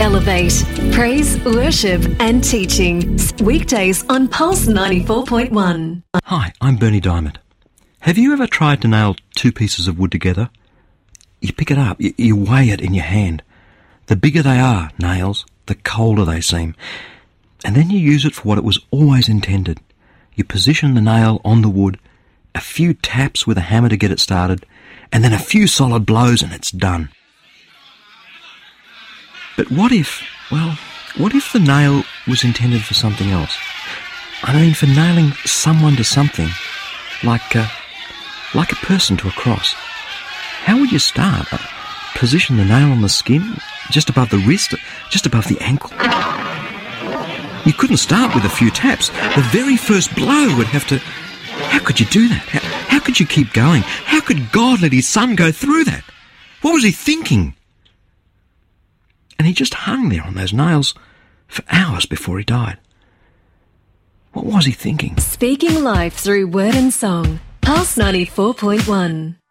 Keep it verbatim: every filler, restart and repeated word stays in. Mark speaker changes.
Speaker 1: Elevate. Praise, worship and teaching. Weekdays on Pulse ninety-four point one.
Speaker 2: Hi, I'm Bernie Diamond. Have you ever tried to nail two pieces of wood together? You pick it up, you, you weigh it in your hand. The bigger they are, nails, the colder they seem. And then you use it for what it was always intended. You position the nail on the wood, a few taps with a hammer to get it started, and then a few solid blows and it's done. But what if, well, what if the nail was intended for something else? I mean, for nailing someone to something, like a, like a person to a cross. How would you start? Uh, position the nail on the skin, just above the wrist, just above the ankle? You couldn't start with a few taps. The very first blow would have to... How could you do that? How, how could you keep going? How could God let his son go through that? What was he thinking? And he just hung there on those nails for hours before he died. What was he thinking?
Speaker 1: Speaking life through word and song. Pulse ninety-four point one.